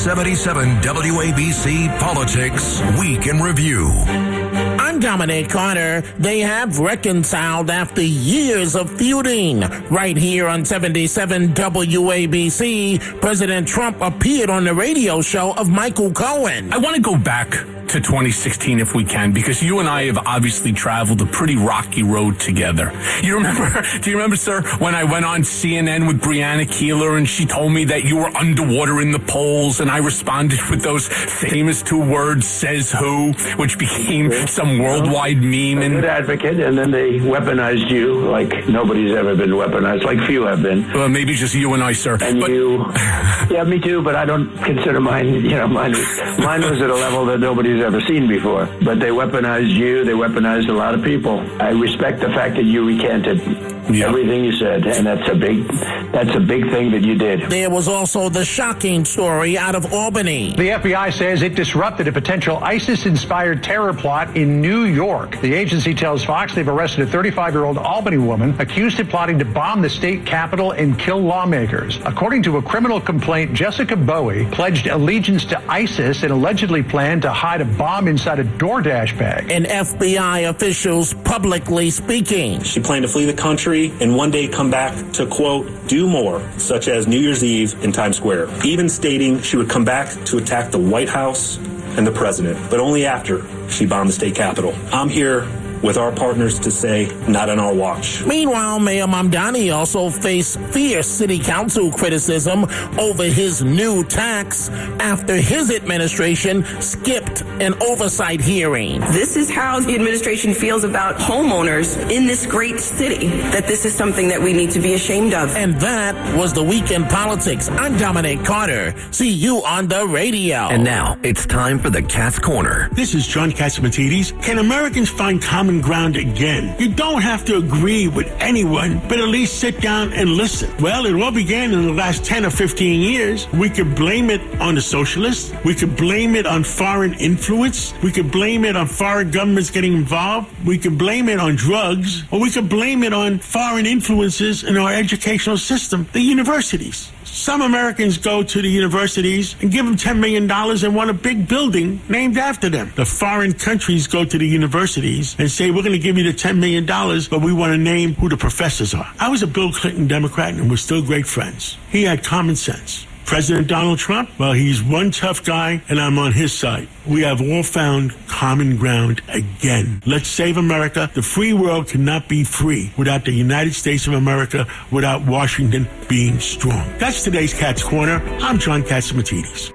77 WABC Politics Week in Review. I'm Dominic Carter. They have reconciled after years of feuding. Right here on 77 WABC, President Trump appeared on the radio show of Michael Cohen. I want to go back to 2016 if we can, because you and I have obviously traveled a pretty rocky road together. Do you remember, sir, when I went on CNN with Breonna Keeler and she told me that you were underwater in the polls, and I responded with those famous two words, says who, which became some worldwide meme. A good advocate, and then they weaponized you like nobody's ever been weaponized, like few have been. Well, maybe just you and I, sir. And you, yeah, me too, but I don't consider mine, mine was at a level that nobody's ever seen before. But they weaponized you, they weaponized a lot of people. I respect the fact that you recanted everything you said, and that's a big thing that you did. There was also the shocking story out of Albany. The FBI says it disrupted a potential ISIS-inspired terror plot in New York. The agency tells Fox they've arrested a 35-year-old Albany woman accused of plotting to bomb the state capitol and kill lawmakers. According to a criminal complaint, Jessica Bowie pledged allegiance to ISIS and allegedly planned to hide a bomb inside a DoorDash bag. And FBI officials publicly speaking. She planned to flee the country and one day come back to, quote, do more, such as New Year's Eve in Times Square, even stating she would come back to attack the White House and the president, but only after she bombed the state capitol. I'm here with our partners to say, not on our watch. Meanwhile, Mayor Mamdani also faced fierce city council criticism over his new tax after his administration skipped an oversight hearing. This is how the administration feels about homeowners in this great city, that this is something that we need to be ashamed of. And that was the Week in Politics. I'm Dominic Carter. See you on the radio. And now it's time for the Cat's Corner. This is John Catsimatidis. Can Americans find common ground again? You don't have to agree with anyone, but at least sit down and listen. Well, it all began in the last 10 or 15 years. We could blame it on the socialists. We could blame it on foreign influence. We could blame it on foreign governments getting involved. We could blame it on drugs, or we could blame it on foreign influences in our educational system, the universities. Some Americans go to the universities and give them $10 million and want a big building named after them. The foreign countries go to the universities and say, we're going to give you the $10 million, but we want to name who the professors are. I was a Bill Clinton Democrat, and we're still great friends. He had common sense. President Donald Trump, well, he's one tough guy, and I'm on his side. We have all found common ground again. Let's save America. The free world cannot be free without the United States of America, without Washington being strong. That's today's Cat's Corner. I'm John Catsimatidis.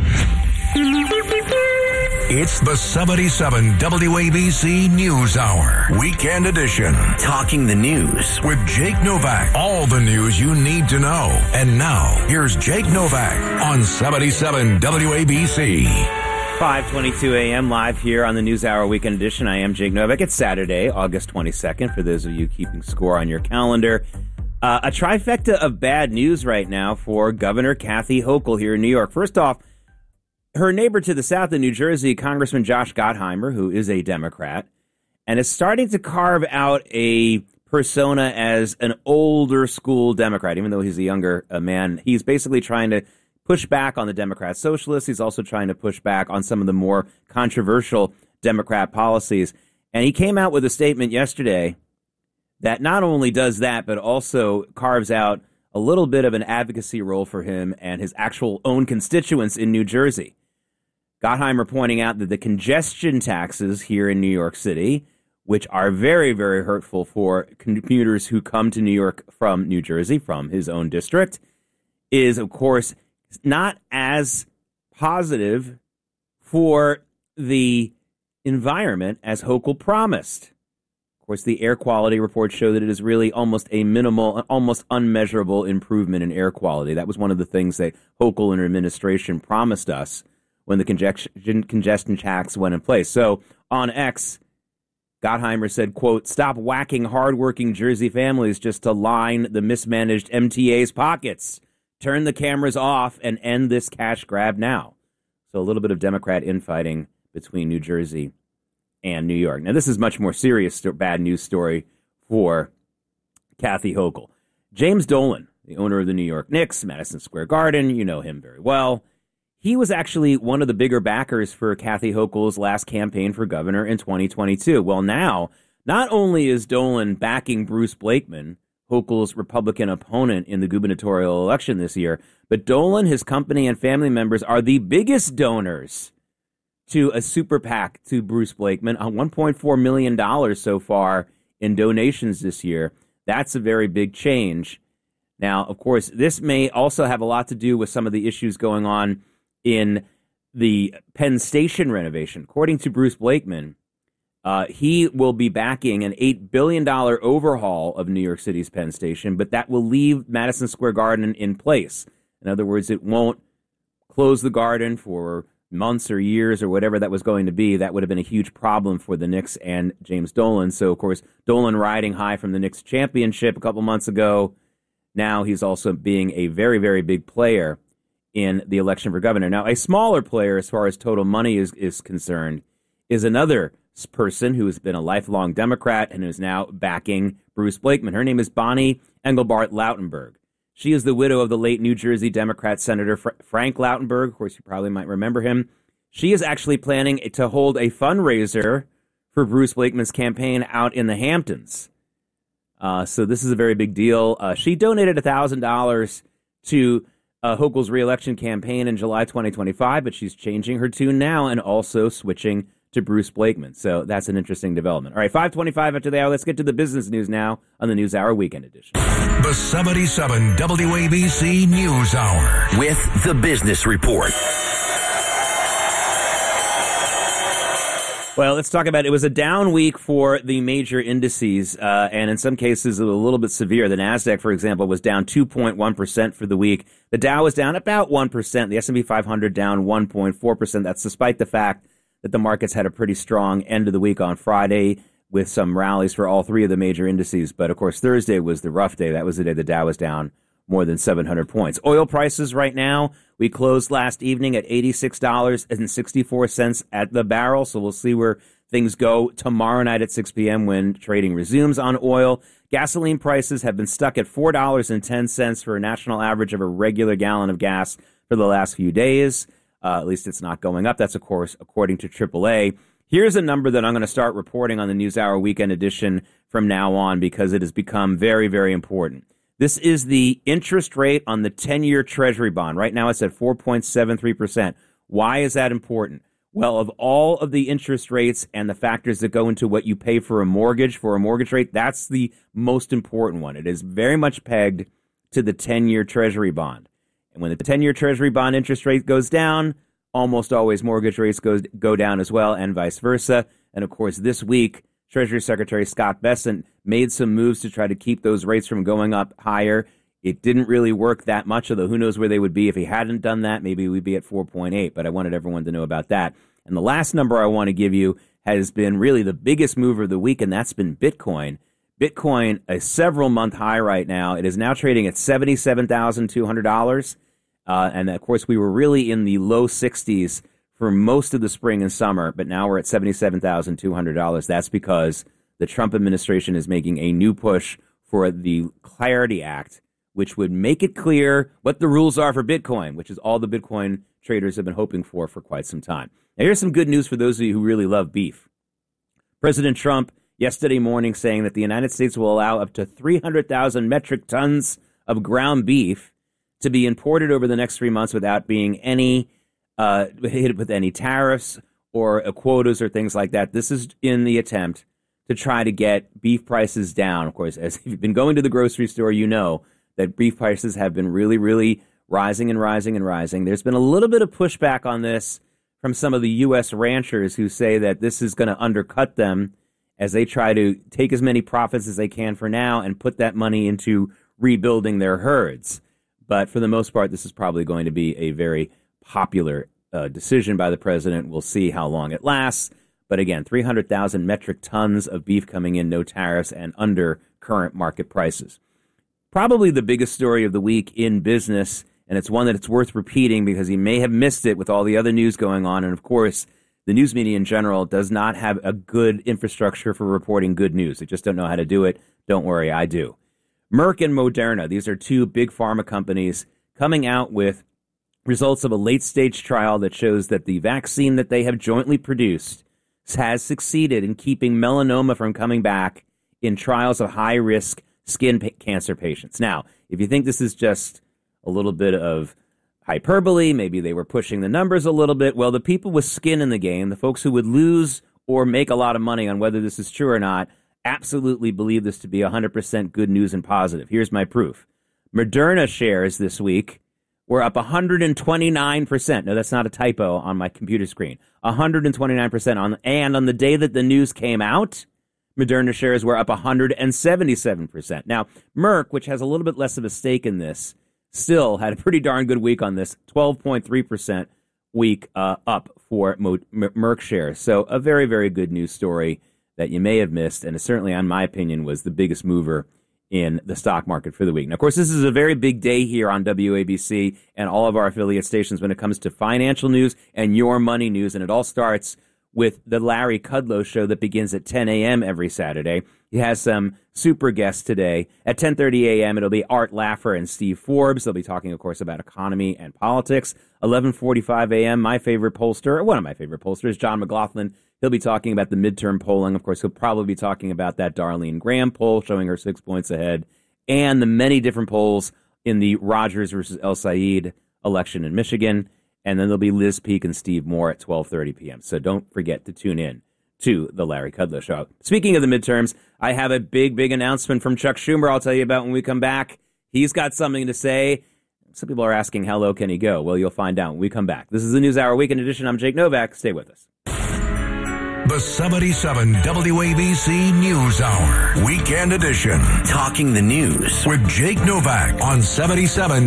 It's the 77 WABC News Hour, Weekend Edition. Talking the news with Jake Novak. All the news you need to know. And now, here's Jake Novak on 77 WABC. 5:22 a.m. live here on the News Hour Weekend Edition. I am Jake Novak. It's Saturday, August 22nd, for those of you keeping score on your calendar. A trifecta of bad news right now for Governor Kathy Hochul here in New York. First off, her neighbor to the south in New Jersey, Congressman Josh Gottheimer, who is a Democrat, and is starting to carve out a persona as an older school Democrat, even though he's a younger man. He's basically trying to push back on the Democrat socialists. He's also trying to push back on some of the more controversial Democrat policies. And he came out with a statement yesterday that not only does that, but also carves out a little bit of an advocacy role for him and his actual own constituents in New Jersey. Gottheimer pointing out that the congestion taxes here in New York City, which are very, very hurtful for commuters who come to New York from New Jersey, from his own district, is, of course, not as positive for the environment as Hochul promised. Of course, the air quality reports show that it is really almost a minimal, almost unmeasurable improvement in air quality. That was one of the things that Hochul and her administration promised us when the congestion tax went in place. So on X, Gottheimer said, quote, "Stop whacking hardworking Jersey families just to line the mismanaged MTA's pockets. Turn the cameras off and end this cash grab now." So a little bit of Democrat infighting between New Jersey and New York. Now, this is much more serious bad news story for Kathy Hochul. James Dolan, the owner of the New York Knicks, Madison Square Garden, you know him very well. he was actually one of the bigger backers for Kathy Hochul's last campaign for governor in 2022. Well, now, not only is Dolan backing Bruce Blakeman, Hochul's Republican opponent in the gubernatorial election this year, but Dolan, his company, and family members are the biggest donors to a super PAC to Bruce Blakeman, $1.4 million so far in donations this year. That's a very big change. Now, of course, this may also have a lot to do with some of the issues going on in the Penn Station renovation. According to Bruce Blakeman, he will be backing an $8 billion overhaul of New York City's Penn Station, but that will leave Madison Square Garden in place. In other words, it won't close the Garden for months or years or whatever that was going to be. That would have been a huge problem for the Knicks and James Dolan. So, of course, Dolan riding high from the Knicks championship a couple months ago. Now he's also being a very, very big player in the election for governor. Now, a smaller player as far as total money is concerned is another person who has been a lifelong Democrat and is now backing Bruce Blakeman. Her name is Bonnie Engelbart Lautenberg. She is the widow of the late New Jersey Democrat Senator Frank Lautenberg. Of course, you probably might remember him. She is actually planning to hold a fundraiser for Bruce Blakeman's campaign out in the Hamptons. So this is a very big deal. She donated $1,000 to Hochul's reelection campaign in July 2025, but she's changing her tune now and also switching to Bruce Blakeman. So that's an interesting development. All right, 5:25 after the hour. Let's get to the business news now on the News Hour Weekend Edition. The 77 WABC News Hour with the Business Report. Well, let's talk about it. It was a down week for the major indices, and in some cases a little bit severe. The NASDAQ, for example, was down 2.1% for the week. The Dow was down about 1%. The S&P 500 down 1.4%. That's despite the fact that the markets had a pretty strong end of the week on Friday with some rallies for all three of the major indices. But, of course, Thursday was the rough day. That was the day the Dow was down more than 700 points. Oil prices right now, we closed last evening at $86.64 at the barrel. So we'll see where things go tomorrow night at 6 p.m. when trading resumes on oil. Gasoline prices have been stuck at $4.10 for a national average of a regular gallon of gas for the last few days. At least it's not going up. That's, of course, according to AAA. Here's a number that I'm going to start reporting on the News Hour Weekend Edition from now on because it has become very, very important. This is the interest rate on the 10-year Treasury bond. Right now it's at 4.73%. Why is that important? Well, of all of the interest rates and the factors that go into what you pay for a mortgage rate, that's the most important one. It is very much pegged to the 10-year Treasury bond. And when the 10-year Treasury bond interest rate goes down, almost always mortgage rates go down as well, and vice versa. And, of course, this week, Treasury Secretary Scott Bessent made some moves to try to keep those rates from going up higher. It didn't really work that much, although who knows where they would be if he hadn't done that. Maybe we'd be at 4.8, but I wanted everyone to know about that. And the last number I want to give you has been really the biggest mover of the week, and that's been Bitcoin. Bitcoin, a several-month high right now. It is now trading at $77,200. And, of course, we were really in the low 60s for most of the spring and summer, but now we're at $77,200. That's because the Trump administration is making a new push for the Clarity Act, which would make it clear what the rules are for Bitcoin, which is all the Bitcoin traders have been hoping for quite some time. Now, here's some good news for those of you who really love beef. President Trump yesterday morning saying that the United States will allow up to 300,000 metric tons of ground beef to be imported over the next 3 months without being hit with any tariffs or quotas or things like that. This is in the attempt to try to get beef prices down. Of course, as you've been going to the grocery store, you know that beef prices have been really, really rising and rising and rising. There's been a little bit of pushback on this from some of the U.S. ranchers who say that this is going to undercut them as they try to take as many profits as they can for now and put that money into rebuilding their herds. But for the most part, this is probably going to be a very popular decision by the president. We'll see how long it lasts. But again, 300,000 metric tons of beef coming in, no tariffs, and under current market prices. Probably the biggest story of the week in business, and it's one that it's worth repeating because you may have missed it with all the other news going on. And of course, the news media in general does not have a good infrastructure for reporting good news. They just don't know how to do it. Don't worry, I do. Merck and Moderna, these are two big pharma companies coming out with results of a late-stage trial that shows that the vaccine that they have jointly produced has succeeded in keeping melanoma from coming back in trials of high-risk skin cancer patients. Now, if you think this is just a little bit of hyperbole, maybe they were pushing the numbers a little bit, well, the people with skin in the game, the folks who would lose or make a lot of money on whether this is true or not, absolutely believe this to be 100% good news and positive. Here's my proof. Moderna shares this week were up 129%. No, that's not a typo on my computer screen. 129% and on the day that the news came out, Moderna shares were up 177%. Now, Merck, which has a little bit less of a stake in this, still had a pretty darn good week on this, 12.3% week up for Merck shares. So a very, very good news story that you may have missed, and it certainly, in my opinion, was the biggest mover in the stock market for the week. Now, of course, this is a very big day here on WABC and all of our affiliate stations when it comes to financial news and your money news, and it all starts with the Larry Kudlow show that begins at 10 a.m. every Saturday. He has some super guests today. At 10:30 a.m., it'll be Art Laffer and Steve Forbes. They'll be talking, of course, about economy and politics. 11:45 a.m., my favorite pollster, or one of my favorite pollsters, John McLaughlin. He'll be talking about the midterm polling. Of course, he'll probably be talking about that Darlene Graham poll showing her 6 points ahead and the many different polls in the Rogers versus El Said election in Michigan. And then there'll be Liz Peek and Steve Moore at 12:30 p.m. So don't forget to tune in to the Larry Kudlow Show. Speaking of the midterms, I have a big, big announcement from Chuck Schumer I'll tell you about when we come back. He's got something to say. Some people are asking, how low can he go? Well, you'll find out when we come back. This is the NewsHour Weekend Edition. I'm Jake Novak. Stay with us. The 77 WABC NewsHour Weekend Edition. Talking the news with Jake Novak on 77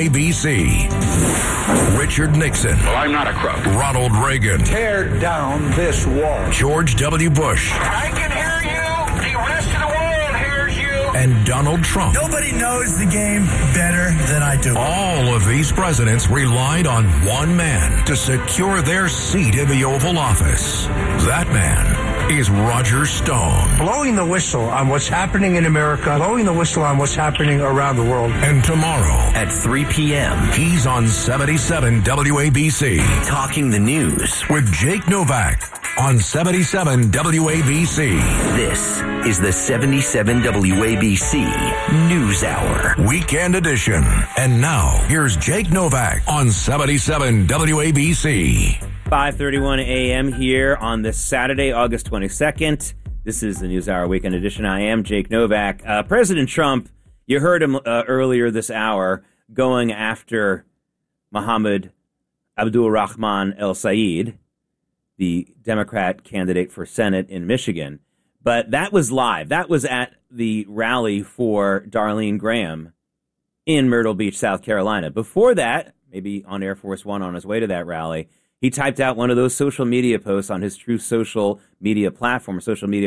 WABC. Richard Nixon. Well, I'm not a crook. Ronald Reagan. Tear down this wall. George W. Bush. I can hear you. The rest of the world hears you. And Donald Trump. Nobody knows the game better than I do. All of these presidents relied on one man to secure their seat in the Oval Office. That man is Roger Stone. Blowing the whistle on what's happening in America, blowing the whistle on what's happening around the world. And tomorrow at 3 p.m., he's on 77 WABC. Talking the news with Jake Novak on 77 WABC. This is the 77 WABC NewsHour Weekend Edition. And now, here's Jake Novak on 77 WABC. 5:31 a.m. here on this Saturday, August 22nd. This is the NewsHour Weekend Edition. I am Jake Novak. President Trump, you heard him earlier this hour going after Mohammed Abdul Rahman El Said, the Democrat candidate for Senate in Michigan. But that was live. That was at the rally for Darlene Graham in Myrtle Beach, South Carolina. Before that, maybe on Air Force One on his way to that rally, he typed out one of those social media posts on his True social media platform,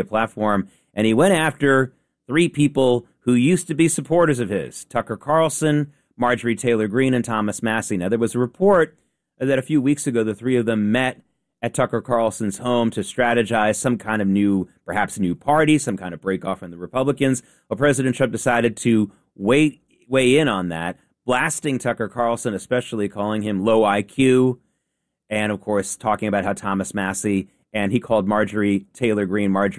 and he went after three people who used to be supporters of his: Tucker Carlson, Marjorie Taylor Greene, and Thomas Massie. Now, there was a report that a few weeks ago the three of them met at Tucker Carlson's home to strategize some kind of perhaps new party, some kind of break off from the Republicans. Well, President Trump decided to weigh in on that, blasting Tucker Carlson, especially calling him low IQ, and, of course, talking about how Thomas Massie, and he called Marjorie Taylor Greene